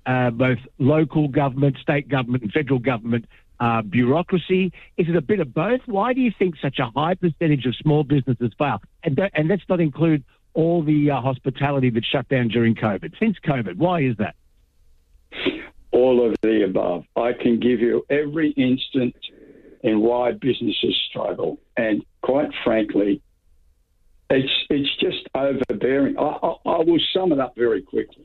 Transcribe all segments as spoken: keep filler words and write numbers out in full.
uh, both local government, state government and federal government uh, bureaucracy? Is it a bit of both? Why do you think such a high percentage of small businesses fail? And, th- and let's not include all the uh, hospitality that shut down during COVID. Since COVID, why is that? All of the above. I can give you every instance in why businesses struggle. And quite frankly, it's it's just overbearing. I, I, I will sum it up very quickly.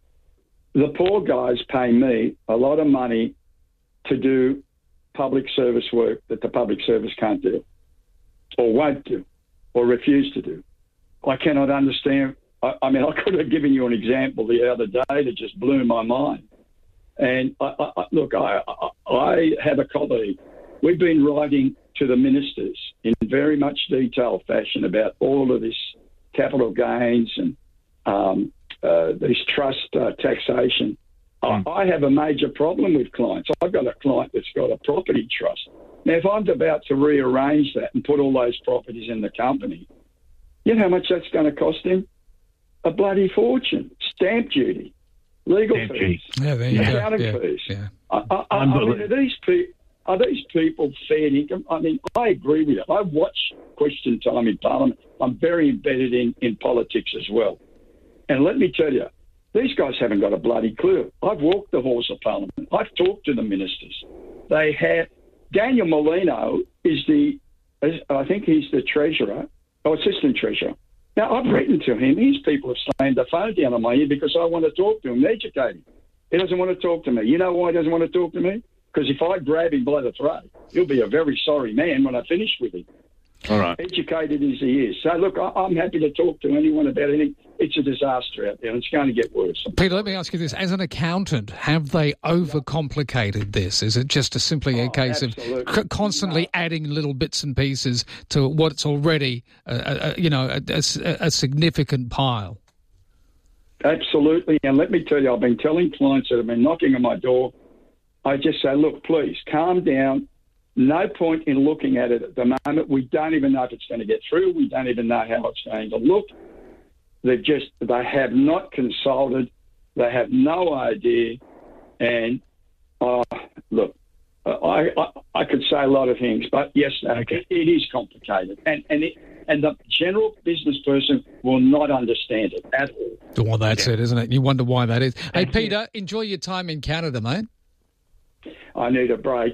The poor guys pay me a lot of money to do public service work that the public service can't do or won't do or refuse to do. I cannot understand. I, I mean, I could have given you an example the other day that just blew my mind. And I, I, look, I, I, I have a colleague. We've been writing to the ministers in very much detailed fashion about all of this capital gains and um, uh, this trust uh, taxation. Mm. I, I have a major problem with clients. I've got a client that's got a property trust. Now, if I'm about to rearrange that and put all those properties in the company, you know how much that's going to cost him? A bloody fortune. Stamp duty, legal Stamp fees, duty. Yeah, there you accounting go. Yeah, fees. yeah. I, I, I mean, are these people... Are these people fair income? I mean, I agree with it. I watch Question Time in Parliament. I'm very embedded in, in politics as well. And let me tell you, these guys haven't got a bloody clue. I've walked the halls of Parliament. I've talked to the ministers. They have... Daniel Molino is the... I think he's the Treasurer, or Assistant Treasurer. Now, I've written to him. His people have slammed the phone down on my ear because I want to talk to him, educate him. He doesn't want to talk to me. You know why he doesn't want to talk to me? Because if I grab him by the throat, he'll be a very sorry man when I finish with him. All right. Educated as he is. So, look, I, I'm happy to talk to anyone about anything. It's a disaster out there, and it's going to get worse. Peter, let me ask you this. As an accountant, have they overcomplicated this? Is it just a simply a Oh, case absolutely. of c- constantly no. adding little bits and pieces to what's already, uh, a, you know, a, a, a significant pile? Absolutely. And let me tell you, I've been telling clients that have been knocking on my door, I just say, look, please, calm down. No point in looking at it at the moment. We don't even know if it's going to get through. We don't even know how it's going to look. They've just, they have not consulted. They have no idea. And, uh, look, I, I I could say a lot of things, but yes, okay. it, it is complicated. And and it, and the general business person will not understand it at all. Well, that's yeah. it, isn't it? You wonder why that is. Hey, Peter, enjoy your time in Canada, mate. I need a break.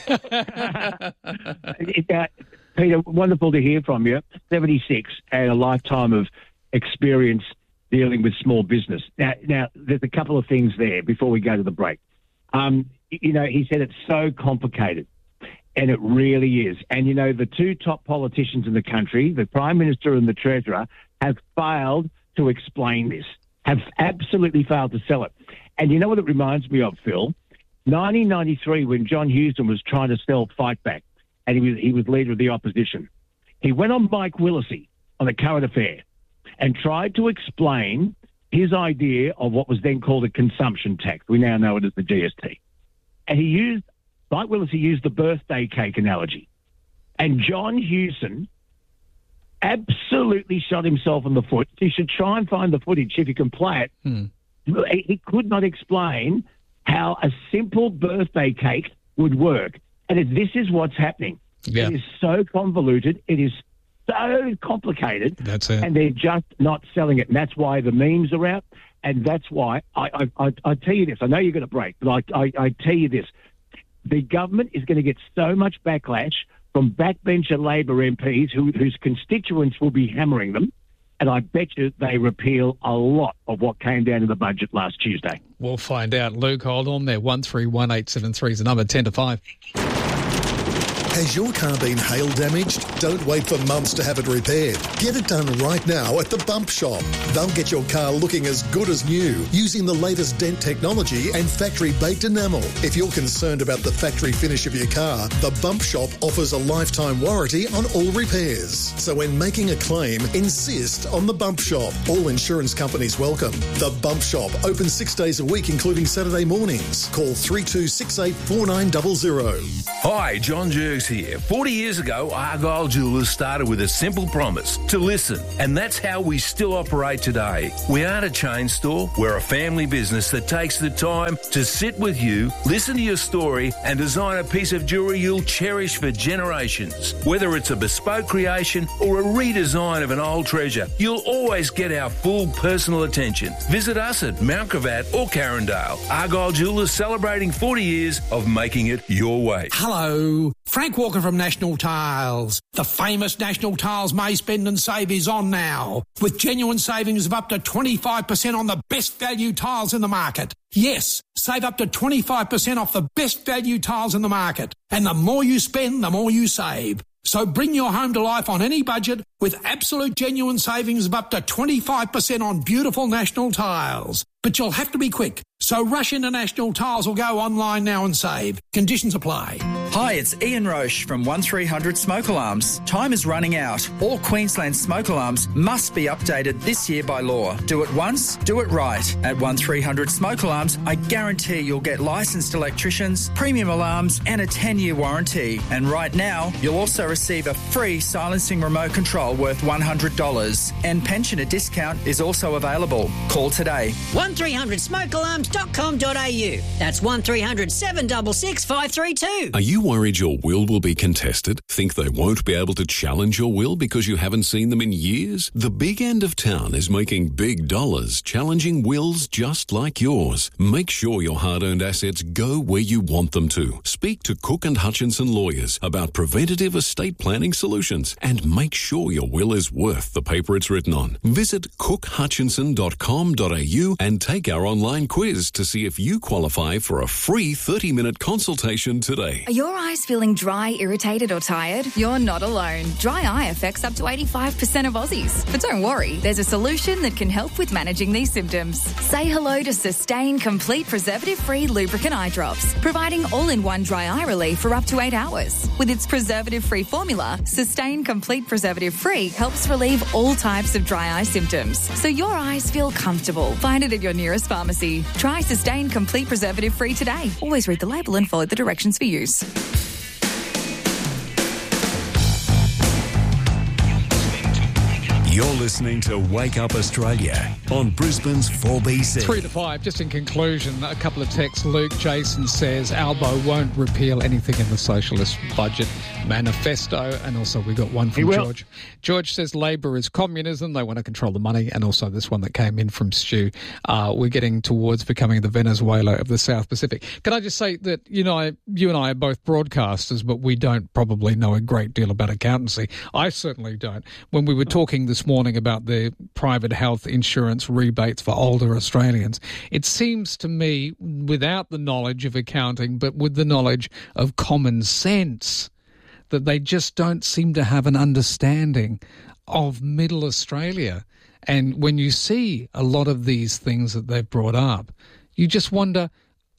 uh, Peter, wonderful to hear from you. seventy-six and a lifetime of experience dealing with small business. Now, now there's a couple of things there before we go to the break. Um, you know, he said it's so complicated, and it really is. And, you know, the two top politicians in the country, the Prime Minister and the Treasurer, have failed to explain this, have absolutely failed to sell it. And you know what it reminds me of, Phil? nineteen ninety-three, when John Huston was trying to sell Fight Back, and he was he was leader of the opposition, he went on Mike Willesee on The Current Affair and tried to explain his idea of what was then called a consumption tax. We now know it as the G S T. And he used, Mike Willesee used the birthday cake analogy. And John Huston absolutely shot himself in the foot. You should try and find the footage if you can play it. Hmm. He could not explain how a simple birthday cake would work. And it, this is what's happening. Yeah. It is so convoluted. It is so complicated. That's it. And they're just not selling it. And that's why the memes are out. And that's why, I, I, I, I tell you this, I know you're going to break, but I, I, I tell you this. The government is going to get so much backlash from backbencher Labor M Ps who, whose constituents will be hammering them. And I bet you they repeal a lot of what came down in the budget last Tuesday. We'll find out. Luke, hold on there. one three one eight seven three is the number, ten to five. Has your car been hail damaged? Don't wait for months to have it repaired. Get it done right now at the Bump Shop. They'll get your car looking as good as new using the latest dent technology and factory-baked enamel. If you're concerned about the factory finish of your car, the Bump Shop offers a lifetime warranty on all repairs. So when making a claim, insist on the Bump Shop. All insurance companies welcome. The Bump Shop, open six days a week, including Saturday mornings. Call three two six eight four nine zero zero. Hi, John Jukes Jewelers here. forty years ago, Argyle Jewelers started with a simple promise to listen, and that's how we still operate today. We aren't a chain store. We're a family business that takes the time to sit with you, listen to your story, and design a piece of jewellery you'll cherish for generations. Whether it's a bespoke creation or a redesign of an old treasure, you'll always get our full personal attention. Visit us at Mount Gravatt or Carindale. Argyle Jewelers celebrating forty years of making it your way. Hello, Frank Walker from National Tiles. The famous National Tiles May Spend and Save is on now, with genuine savings of up to twenty-five percent on the best value tiles in the market. Yes, save up to twenty-five percent off the best value tiles in the market. And the more you spend, the more you save. So bring your home to life on any budget with absolute genuine savings of up to twenty-five percent on beautiful National Tiles. But you'll have to be quick. So rush into National Tiles or go online now and save. Conditions apply. Hi, it's Ian Roche from one three hundred Smoke Alarms. Time is running out. All Queensland smoke alarms must be updated this year by law. Do it once, do it right. At one three hundred Smoke Alarms, I guarantee you'll get licensed electricians, premium alarms and a ten-year warranty. And right now, you'll also receive a free silencing remote control worth one hundred dollars. And pensioner discount is also available. Call today. one three hundred smoke alarms dot com dot a u. That's one three hundred seven six six five three two. Are you worried your will will be contested? Think they won't be able to challenge your will because you haven't seen them in years? The big end of town is making big dollars challenging wills just like yours. Make sure your hard-earned assets go where you want them to. Speak to Cook and Hutchinson lawyers about preventative estate planning solutions and make sure your will is worth the paper it's written on. Visit cook hutchinson dot com dot a u and take our online quiz to see if you qualify for a free thirty-minute consultation today. Are your eyes feeling dry, irritated or tired? You're not alone. Dry eye affects up to eighty-five percent of Aussies. But don't worry, there's a solution that can help with managing these symptoms. Say hello to Sustain Complete Preservative-Free Lubricant Eye Drops, providing all-in-one dry eye relief for up to eight hours. With its preservative-free formula, Sustain Complete Preservative-Free helps relieve all types of dry eye symptoms, so your eyes feel comfortable. Find it at your nearest pharmacy. Try Sustain Complete Preservative-Free today. Always read the label and follow the directions for use. You're listening to Wake Up Australia on Brisbane's four B C. Three to five. Just in conclusion, a couple of texts. Luke Jason says Albo won't repeal anything in the socialist budget manifesto. And also we got one from George. George says Labor is communism. They want to control the money. And also this one that came in from Stu. Uh, we're getting towards becoming the Venezuela of the South Pacific. Can I just say that, you know, I, you and I are both broadcasters, but we don't probably know a great deal about accountancy. I certainly don't. When we were talking this morning about the private health insurance rebates for older Australians, it seems to me, without the knowledge of accounting, but with the knowledge of common sense, that they just don't seem to have an understanding of middle Australia. And when you see a lot of these things that they've brought up, you just wonder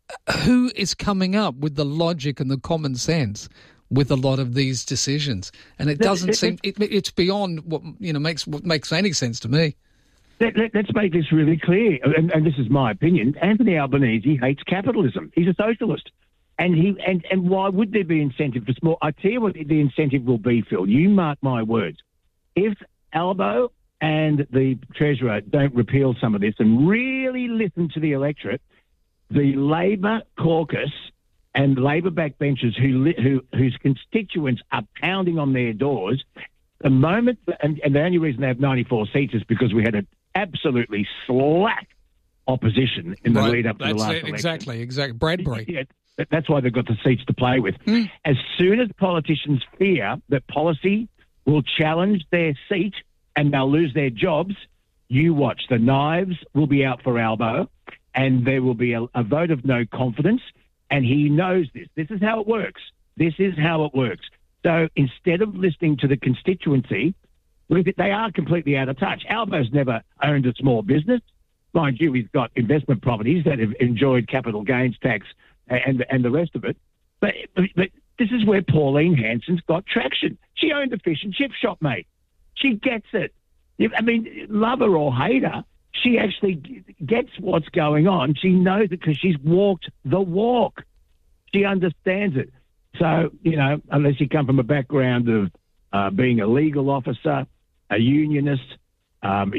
who is coming up with the logic and the common sense with a lot of these decisions. And it doesn't seem, it, it's beyond what, you know, makes what makes any sense to me. Let, let, let's make this really clear, and, and this is my opinion. Anthony Albanese hates capitalism. He's a socialist. And he and, and why would there be incentive for small? I tell you what the incentive will be, Phil. You mark my words. If Albo and the Treasurer don't repeal some of this and really listen to the electorate, the Labor caucus and Labor backbenchers who, who whose constituents are pounding on their doors, the moment, and, and the only reason they have ninety-four seats is because we had an absolutely slack opposition in the right. lead up to That's the last it. election. Exactly, exactly. Bradbury. Yeah, that's why they've got the seats to play with. Mm. As soon as politicians fear that policy will challenge their seat and they'll lose their jobs, you watch. The knives will be out for Albo and there will be a, a vote of no confidence. And he knows this. This is how it works. This is how it works. So instead of listening to the constituency, they are completely out of touch. Albo's never owned a small business. Mind you, he's got investment properties that have enjoyed capital gains tax and and the rest of it. But, but this is where Pauline Hanson's got traction. She owned a fish and chip shop, mate. She gets it. I mean, love her or hate her, she actually gets what's going on. She knows it because she's walked the walk. She understands it. So, you know, unless you come from a background of uh, being a legal officer, a unionist, um,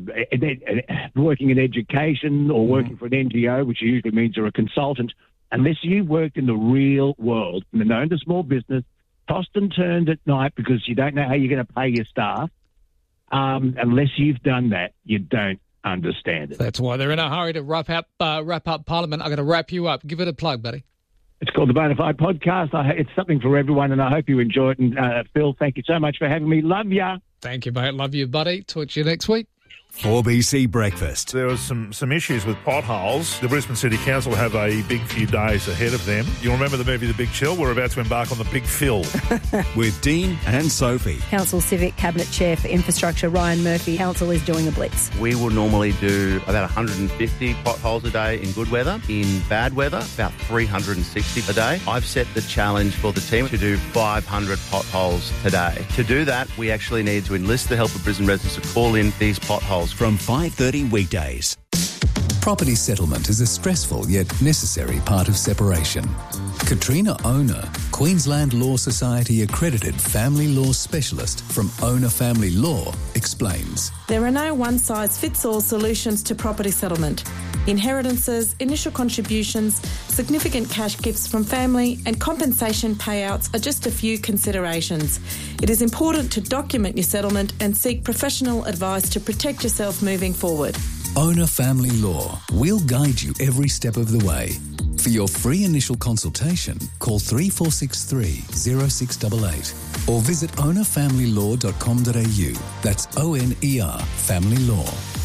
working in education or working for an N G O, which usually means you're a consultant, unless you've worked in the real world and owned a small business, tossed and turned at night because you don't know how you're going to pay your staff, um, unless you've done that, you don't understand it. That's why they're in a hurry to wrap up, uh, wrap up Parliament. I'm going to wrap you up. Give it a plug, buddy. It's called the Bonafide Podcast. I, it's something for everyone, and I hope you enjoy it. And uh, Phil, thank you so much for having me. Love ya. Thank you, mate. Love you, buddy. Talk to you next week. four B C Breakfast. There was some, some issues with potholes. The Brisbane City Council have a big few days ahead of them. You'll remember the movie The Big Chill? We're about to embark on The Big Fill. With Dean and Sophie. Council Civic Cabinet Chair for Infrastructure, Ryan Murphy. Council is doing a blitz. We will normally do about one hundred fifty potholes a day in good weather. In bad weather, about three hundred sixty a day. I've set the challenge for the team to do five hundred potholes today. To do that, we actually need to enlist the help of Brisbane residents to call in these potholes. From five thirty weekdays. Property settlement is a stressful yet necessary part of separation. Katrina Owner, Queensland Law Society accredited family law specialist from Owner Family Law, explains. There are no one-size-fits-all solutions to property settlement. Inheritances, initial contributions, significant cash gifts from family and compensation payouts are just a few considerations. It is important to document your settlement and seek professional advice to protect yourself moving forward. Owner Family Law. We'll guide you every step of the way. For your free initial consultation, call three four six three, zero six eight eight or visit owner family law dot com dot a u. That's O N E R Family Law.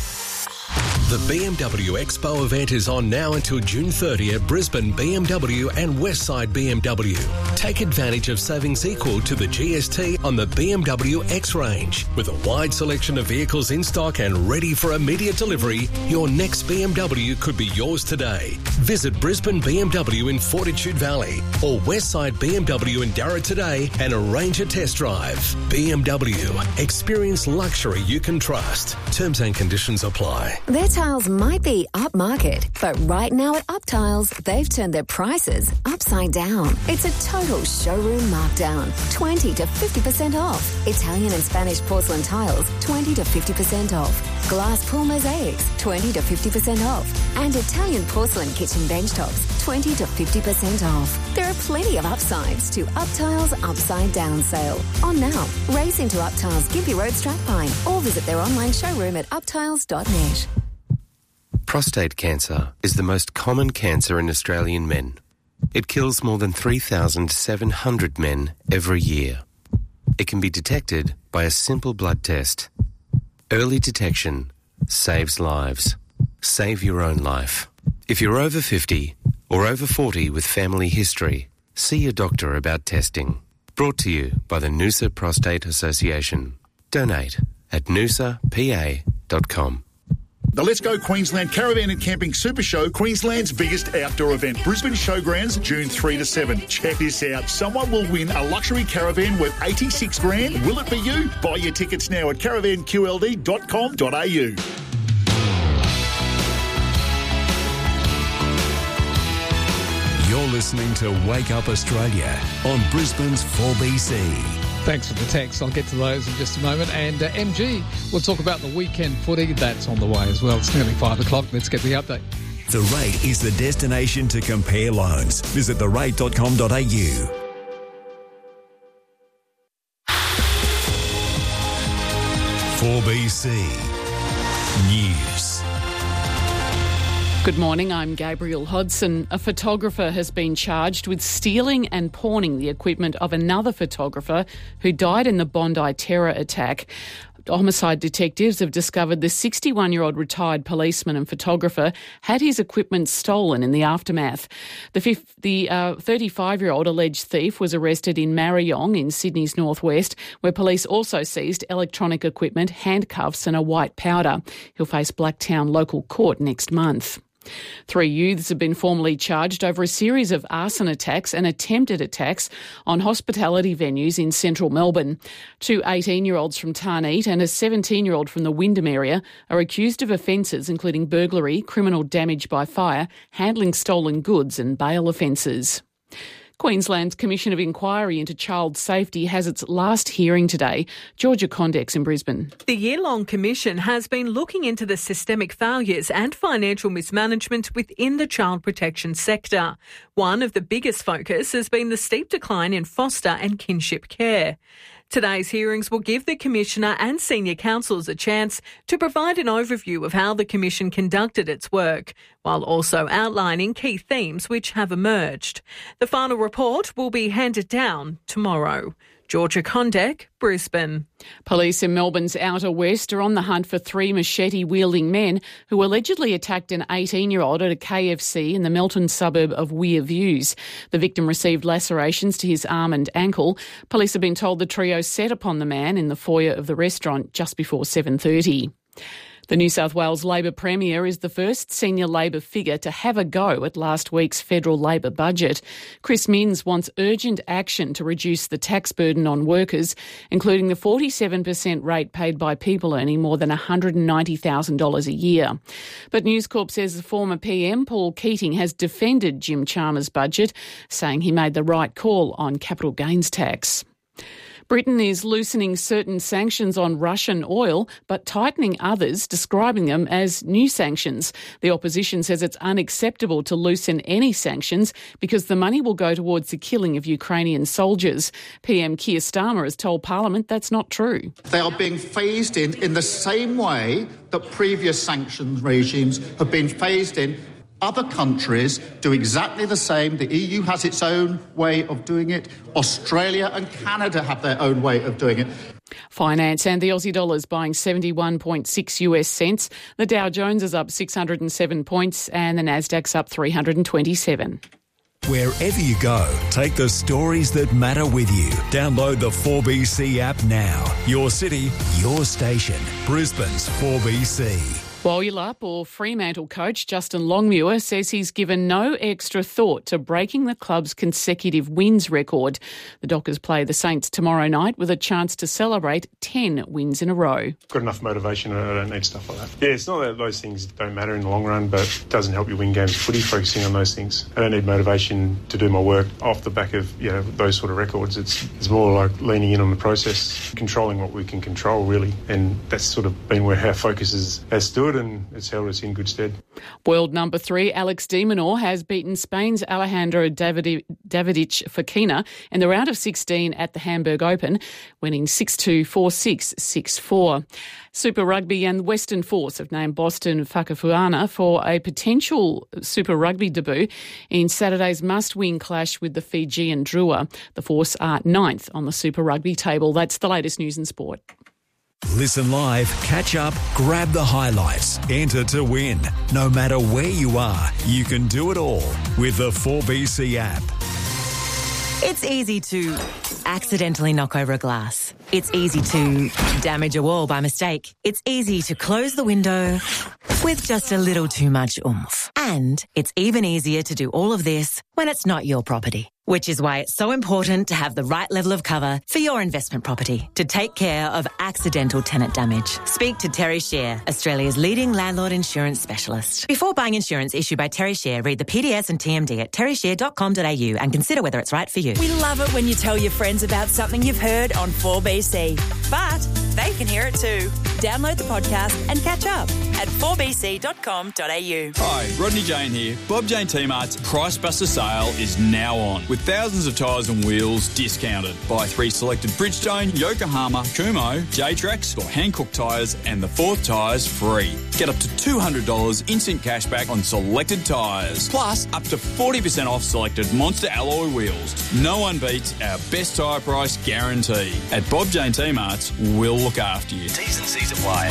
The B M W Expo event is on now until June thirtieth at Brisbane B M W and Westside B M W. Take advantage of savings equal to the G S T on the B M W X range. With a wide selection of vehicles in stock and ready for immediate delivery, your next B M W could be yours today. Visit Brisbane B M W in Fortitude Valley or Westside B M W in Darra today and arrange a test drive. B M W. Experience luxury you can trust. Terms and conditions apply. Their tiles might be upmarket, but right now at Up Tiles, they've turned their prices upside down. It's a total showroom markdown. twenty to fifty percent off. Italian and Spanish porcelain tiles, twenty to fifty percent off. Glass pool mosaics, twenty to fifty percent off. And Italian porcelain kitchen bench tops, twenty to fifty percent off. There are plenty of upsides to Up Tiles Upside Down sale. On now. Race into Up Tiles Gympie Road, Strathpine, or visit their online showroom at up tiles dot net. Prostate cancer is the most common cancer in Australian men. It kills more than three thousand seven hundred men every year. It can be detected by a simple blood test. Early detection saves lives. Save your own life. If you're over fifty or over forty with family history, see your doctor about testing. Brought to you by the Noosa Prostate Association. Donate at noosa p a dot com. The Let's Go Queensland Caravan and Camping Super Show, Queensland's biggest outdoor event. Brisbane Showgrounds, June third to seventh. Check this out. Someone will win a luxury caravan worth eighty-six grand. Will it be you? Buy your tickets now at caravan q l d dot com dot a u. You're listening to Wake Up Australia on Brisbane's four B C. Thanks for the text. I'll get to those in just a moment. And uh, M G, we'll talk about the weekend footy. That's on the way as well. It's nearly five o'clock. Let's get the update. The Rate is the destination to compare loans. Visit the rate dot com dot a u. four B C News. Good morning, I'm Gabriel Hodson. A photographer has been charged with stealing and pawning the equipment of another photographer who died in the Bondi terror attack. Homicide detectives have discovered the sixty-one-year-old retired policeman and photographer had his equipment stolen in the aftermath. The, fifth, the uh, thirty-five-year-old alleged thief was arrested in Marayong in Sydney's northwest, where police also seized electronic equipment, handcuffs and a white powder. He'll face Blacktown local court next month. Three youths have been formally charged over a series of arson attacks and attempted attacks on hospitality venues in central Melbourne. Two eighteen-year-olds from Tarneet and a seventeen-year-old from the Wyndham area are accused of offences including burglary, criminal damage by fire, handling stolen goods and bail offences. Queensland's Commission of Inquiry into Child Safety has its last hearing today. Georgia Condex in Brisbane. The year-long commission has been looking into the systemic failures and financial mismanagement within the child protection sector. One of the biggest focus has been the steep decline in foster and kinship care. Today's hearings will give the Commissioner and senior counsels a chance to provide an overview of how the Commission conducted its work, while also outlining key themes which have emerged. The final report will be handed down tomorrow. Georgia Condek, Brisbane. Police in Melbourne's Outer West are on the hunt for three machete-wielding men who allegedly attacked an eighteen-year-old at a K F C in the Melton suburb of Weir Views. The victim received lacerations to his arm and ankle. Police have been told the trio set upon the man in the foyer of the restaurant just before seven thirty. The New South Wales Labor Premier is the first senior Labor figure to have a go at last week's federal Labor budget. Chris Minns wants urgent action to reduce the tax burden on workers, including the forty-seven percent rate paid by people earning more than one hundred ninety thousand dollars a year. But News Corp says the former P M, Paul Keating, has defended Jim Chalmers' budget, saying he made the right call on capital gains tax. Britain is loosening certain sanctions on Russian oil, but tightening others, describing them as new sanctions. The opposition says it's unacceptable to loosen any sanctions because the money will go towards the killing of Ukrainian soldiers. P M Keir Starmer has told Parliament that's not true. They are being phased in in the same way that previous sanctions regimes have been phased in. Other countries do exactly the same. The E U has its own way of doing it. Australia and Canada have their own way of doing it. Finance and the Aussie dollar is buying seventy-one point six U S cents. The Dow Jones is up six hundred seven points and the Nasdaq's up three hundred twenty-seven. Wherever you go, take the stories that matter with you. Download the four B C app now. Your city, your station. Brisbane's four B C. Walyalup or Fremantle coach Justin Longmuir says he's given no extra thought to breaking the club's consecutive wins record. The Dockers play the Saints tomorrow night with a chance to celebrate ten wins in a row. Got enough motivation and I don't need stuff like that. Yeah, it's not that those things don't matter in the long run, but it doesn't help you win games of footy focusing on those things. I don't need motivation to do my work off the back of, you know, those sort of records. It's, it's more like leaning in on the process, controlling what we can control, really. And that's sort of been where our focus is, has stood, and it's held us in good stead. World number three, Alex de Minaur, has beaten Spain's Alejandro Davidic Fokina in the round of sixteen at the Hamburg Open, winning six two, four six, six four. Super Rugby and Western Force have named Boston Whakapuana for a potential Super Rugby debut in Saturday's must-win clash with the Fijian Drua. The Force are ninth on the Super Rugby table. That's the latest news in sport. Listen live, catch up, grab the highlights, enter to win. No matter where you are, you can do it all with the four B C app. It's easy to accidentally knock over a glass. It's easy to damage a wall by mistake. It's easy to close the window with just a little too much oomph. And it's even easier to do all of this when it's not your property. Which is why it's so important to have the right level of cover for your investment property to take care of accidental tenant damage. Speak to Terry Share, Australia's leading landlord insurance specialist. Before buying insurance issued by Terry Share, read the P D S and T M D at terry share dot com dot a u and consider whether it's right for you. We love it when you tell your friends about something you've heard on four B C, but they can hear it too. Download the podcast and catch up at four b c dot com dot a u. Hi, Rodney Jane here. Bob Jane T-Mart's Price Buster sale is now on, with thousands of tyres and wheels discounted. Buy three selected Bridgestone, Yokohama, Kumho, J-Trax or Hankook tyres and the fourth tyre's free. Get up to two hundred dollars instant cash back on selected tyres. Plus, up to forty percent off selected Monster alloy wheels. No one beats our best tyre price guarantee. At Bob Jane T-Mart's, we'll look after you. T's and C's apply.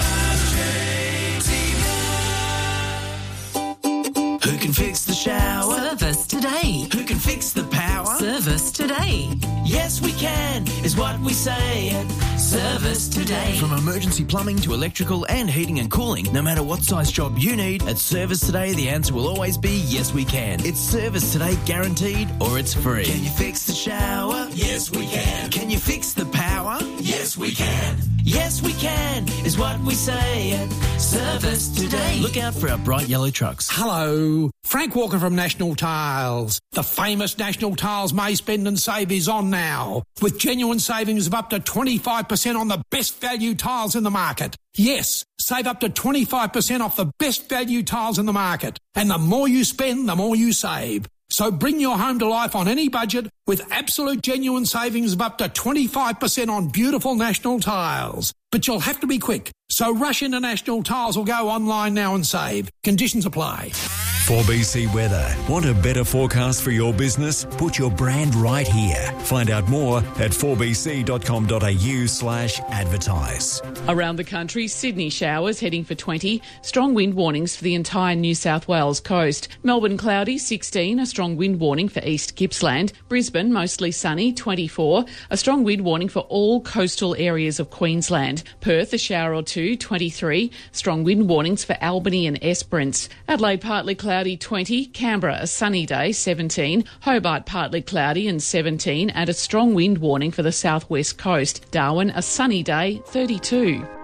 Who can fix the shower? Service today. Who can fix the power? Service today. Yes, we can, is what we say at Service Today. From emergency plumbing to electrical and heating and cooling, no matter what size job you need, at Service Today, the answer will always be yes, we can. It's Service Today guaranteed or it's free. Can you fix the shower? Yes, we can. Can you fix the power? Yes, Yes, we can. Yes, we can, is what we say at Service Today. Look out for our bright yellow trucks. Hello, Frank Walker from National Tiles. The famous National Tiles May Spend and Save is on now, with genuine savings of up to twenty-five percent on the best value tiles in the market. Yes, save up to twenty-five percent off the best value tiles in the market. And the more you spend, the more you save. So bring your home to life on any budget with absolute genuine savings of up to twenty-five percent on beautiful National Tiles. But you'll have to be quick. So rush into National Tiles or go online now and save. Conditions apply. four B C Weather. Want a better forecast for your business? Put your brand right here. Find out more at four b c dot com dot a u slash advertise. Around the country, Sydney showers heading for twenty. Strong wind warnings for the entire New South Wales coast. Melbourne cloudy, sixteen. A strong wind warning for East Gippsland. Brisbane mostly sunny, twenty-four. A strong wind warning for all coastal areas of Queensland. Perth a shower or two, twenty-three. Strong wind warnings for Albany and Esperance. Adelaide partly cloudy, twenty. Canberra a sunny day, seventeen. Hobart partly cloudy and seventeen. And a strong wind warning for the southwest coast. Darwin a sunny day, thirty-two.